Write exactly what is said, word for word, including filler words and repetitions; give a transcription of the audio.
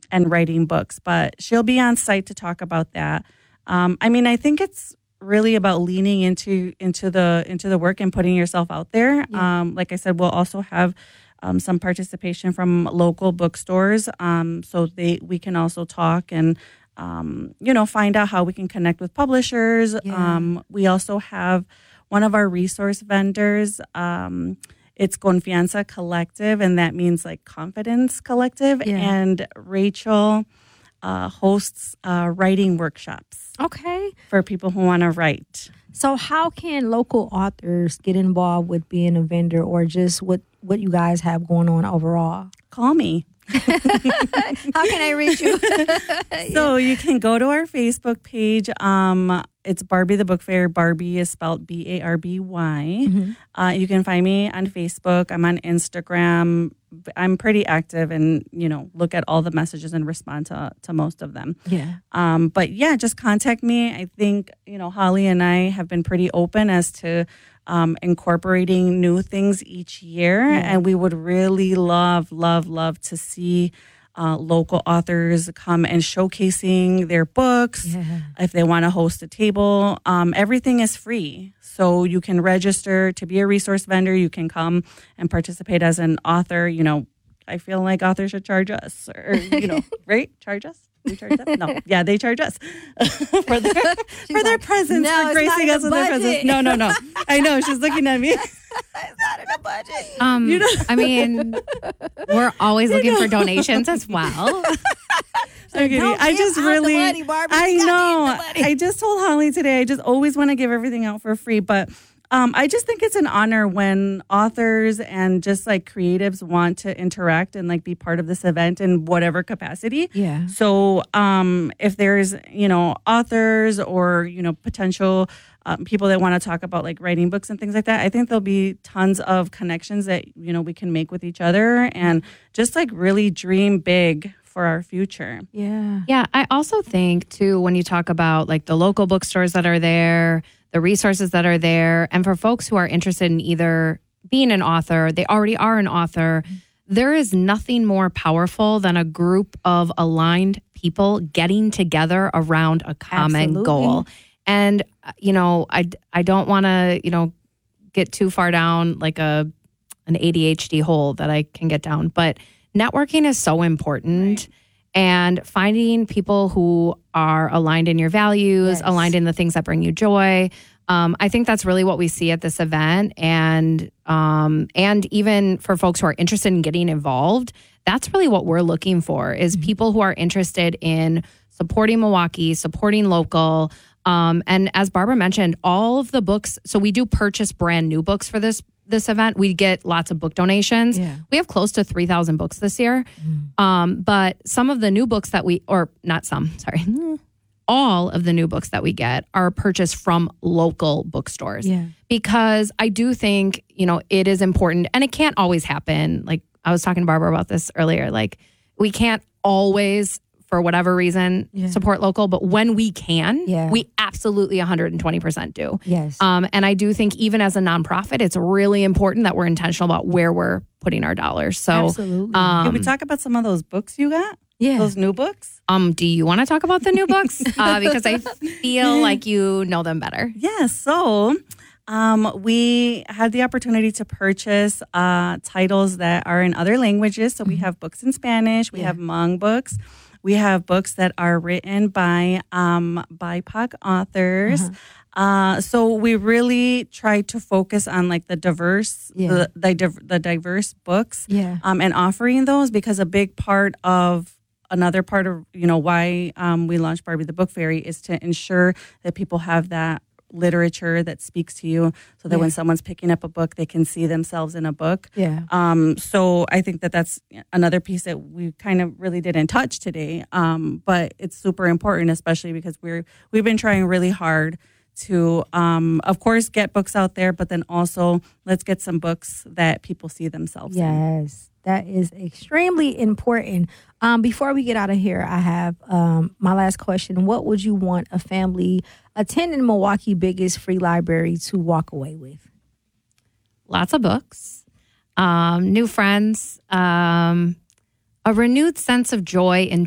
and writing books. But she'll be on site to talk about that. Um, I mean, I think it's really about leaning into into the into the work and putting yourself out there. Yeah. Um, like I said, we'll also have um, some participation from local bookstores, um, so they we can also talk and um, you know find out how we can connect with publishers. Yeah. Um, we also have one of our resource vendors. Um, it's Confianza Collective, and that means like Confidence Collective. Yeah. And Rachel uh, hosts uh, writing workshops Okay. for people who want to write. So how can local authors get involved with being a vendor or just what, what you guys have going on overall? Call me. How can I reach you? So you can go to our Facebook page. Um, it's Barbie the Book Fair. Barbie is spelled B A R B Y. Mhm. Uh, you can find me on Facebook. I'm on Instagram. I'm pretty active and, you know, look at all the messages and respond to, to most of them. Yeah. Um, but yeah, just contact me. I think, you know, Holly and I have been pretty open as to um, incorporating new things each year. Yeah. And we would really love, love, love to see uh, local authors come and showcasing their books. Yeah. If they want to host a table, um, everything is free. So you can register to be a resource vendor. You can come and participate as an author. You know, I feel like authors should charge us or, you know, right? Charge us? We charge them? No. Yeah, they charge us for their for their like, presence, "No, for it's not gracing in us the with their budget." presence. No, no, no. I know. She's looking at me. It's not in the budget. Um, You know- I mean, we're always looking for donations as well. I'm kidding. Don't I give just out the really, money, Barbie. I You gotta know. give the money. I just told Holly today, I just always want to give everything out for free. But um, I just think it's an honor when authors and just like creatives want to interact and like be part of this event in whatever capacity. Yeah. So um, if there's, you know, authors or, you know, potential um, people that want to talk about like writing books and things like that, I think there'll be tons of connections that, you know, we can make with each other and just like really dream big for our future. Yeah. Yeah, I also think too when you talk about like the local bookstores that are there, the resources that are there, and for folks who are interested in either being an author, they already are an author, there is nothing more powerful than a group of aligned people getting together around a common Absolutely. goal. And uh, you know, I I don't want to, you know, get too far down like a an A D H D hole that I can get down, but networking is so important. And finding people who are aligned in your values, Yes. aligned in the things that bring you joy. Um, I think that's really what we see at this event. And um, and even for folks who are interested in getting involved, that's really what we're looking for is people who are interested in supporting Milwaukee, supporting local. Um, and as Barbara mentioned, all of the books, so we do purchase brand new books for this this event. We get lots of book donations. Yeah. We have close to three thousand books this year. Um, but some of the new books that we, or not some, sorry, all of the new books that we get are purchased from local bookstores. Yeah. Because I do think, you know, it is important and it can't always happen. Like I was talking to Barbara about this earlier. Like we can't always, for whatever reason, Yeah. support local, but when we can, Yeah. we absolutely one hundred twenty percent do. Yes. Um, and I do think even as a nonprofit, it's really important that we're intentional about where we're putting our dollars. So, Absolutely. um, Can we talk about some of those books you got? yeah. Those new books? um, do you want to talk about the new books? Uh, because I feel like you know them better. Yeah, so um, we had the opportunity to purchase uh, titles that are in other languages. So we have books in Spanish, we Yeah. have Hmong books, we have books that are written by um, B I P O C authors. Uh, so we really tried to focus on like the diverse, Yeah. the, the div- the diverse books, Yeah. um, and offering those because a big part of another part of you know why um, we launched Barbie the Book Fairy is to ensure that people have that literature that speaks to you, so that Yeah. when someone's picking up a book, they can see themselves in a book. Yeah. Um, so I think that that's another piece that we kind of really didn't touch today. Um, but it's super important, especially because we're we've been trying really hard to, um, of course, get books out there, but then also let's get some books that people see themselves in. Yes, that is extremely important. Um, before we get out of here, I have um, my last question. What would you want a family attending Milwaukee's biggest free library to walk away with? Lots of books, um, new friends, um, a renewed sense of joy in